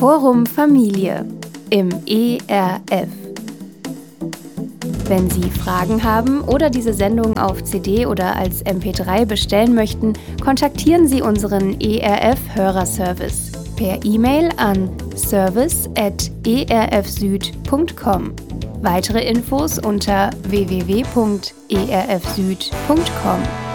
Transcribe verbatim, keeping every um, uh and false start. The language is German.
Forum Familie im E R F. Wenn Sie Fragen haben oder diese Sendung auf C D oder als M P drei bestellen möchten, kontaktieren Sie unseren E R F-Hörerservice per E-Mail an service at e r f süd punkt com. Weitere Infos unter w w w punkt e r f süd punkt com.